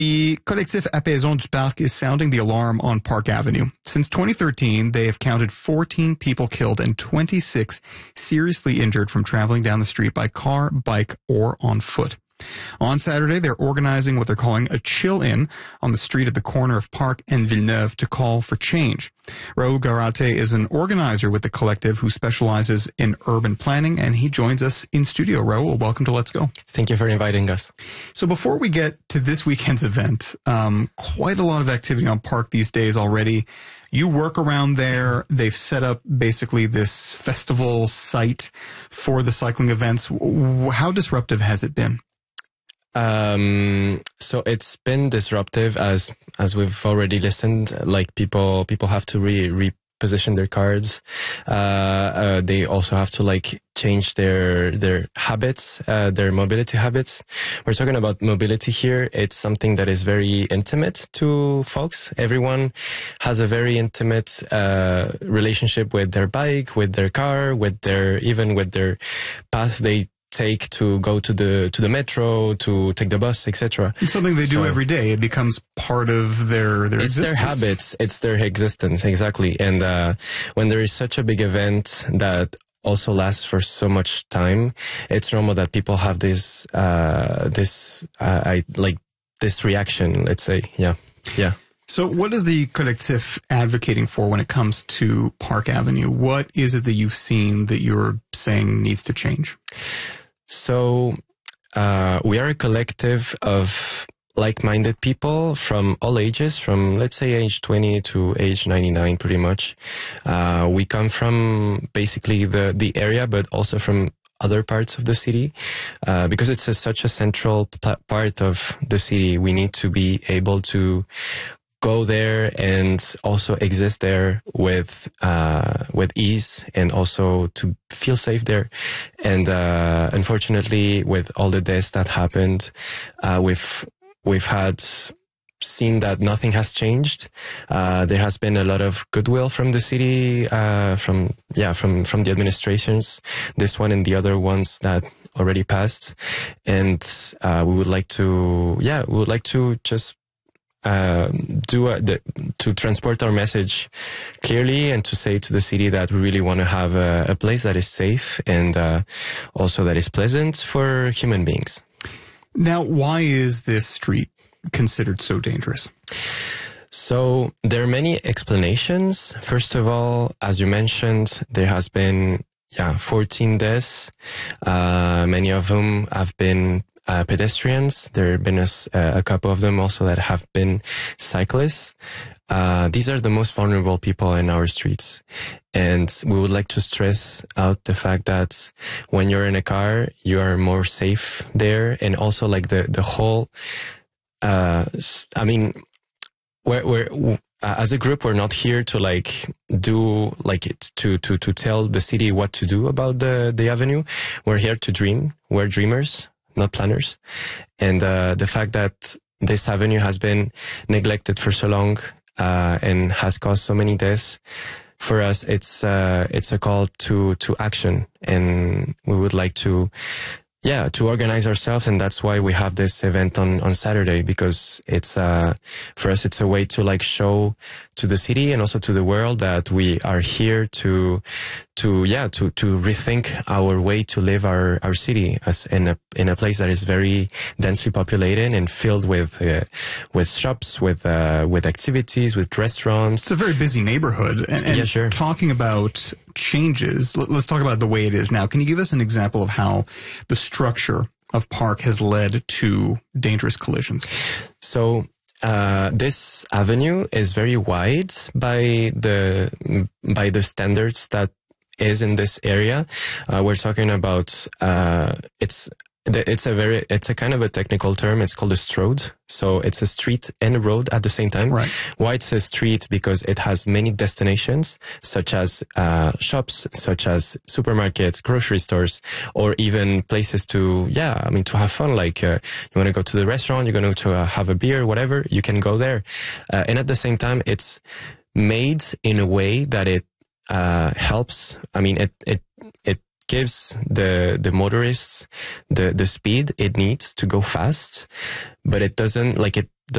The Collectif Apaisons du Parc is sounding the alarm on Park Avenue. Since 2013, they have counted 14 people killed and 26 seriously injured from traveling down the street by car, bike, or on foot. On Saturday, they're organizing what they're calling a chill-in on the street at the corner of Park and Villeneuve to call for change. Raul Garate is an organizer with the collective who specializes in urban planning, and he joins us in studio. Raul, welcome to Let's Go. Thank you for inviting us. So before we get to this weekend's event, quite a lot of activity on Park these days already. You work around there. They've set up basically this festival site for the cycling events. How disruptive has it been? So it's been disruptive as we've already listened. Like people have to reposition their cards. They also have to like change their habits, their mobility habits. We're talking about mobility here. It's something that is very intimate to folks. Everyone has a very intimate relationship with their bike, with their car, even with their path they take to go to the metro, to take the bus, etc. It's something they do every day. It becomes part of their it's existence. Their habits, it's their existence, exactly. And when there is such a big event that also lasts for so much time, it's normal that people have this reaction, let's say. Yeah. So what is the Collectif advocating for when it comes to Park Avenue? What is it that you've seen that you're saying needs to change? So we are a collective of like-minded people from all ages, from let's say age 20 to age 99 pretty much. We come from basically the area, but also from other parts of the city. Because it's such a central part of the city, we need to be able to go there and also exist there with ease, and also to feel safe there. And unfortunately, with all the deaths that happened, we've had seen that nothing has changed. There has been a lot of goodwill from the city, from the administrations, this one and the other ones that already passed. And we would like to just to transport our message clearly, and to say to the city that we really want to have a place that is safe and also that is pleasant for human beings. Now, why is this street considered so dangerous? So there are many explanations. First of all, as you mentioned, there has been 14 deaths. Many of whom have been pedestrians. There have been a couple of them also that have been cyclists. These are the most vulnerable people in our streets. And we would like to stress out the fact that when you're in a car, you are more safe there. And also like the whole, we're as a group, we're not here to to tell the city what to do about the avenue. We're here to dream. We're dreamers, not planners. And the fact that this avenue has been neglected for so long and has caused so many deaths, for us it's a call to action, and we would like to organize ourselves. And that's why we have this event on Saturday, because it's for us it's a way to show to the city and also to the world that we are here to rethink our way to live our city as in a place that is very densely populated and filled with shops, with activities, with restaurants. It's a very busy neighborhood. And yeah, sure. Talking about changes, let's talk about the way it is now. Can you give us an example of how the structure of Park has led to dangerous collisions? So this avenue is very wide by the standards that is in this area. We're talking about it's a kind of a technical term. It's called a strode. So it's a street and a road at the same time. Right. Why it's a street? Because it has many destinations, such as shops, such as supermarkets, grocery stores, or even places to have fun. Like you want to go to the restaurant, you're going to have a beer, whatever, you can go there. And at the same time, it's made in a way that it helps. It gives the motorists the speed it needs to go fast, but it doesn't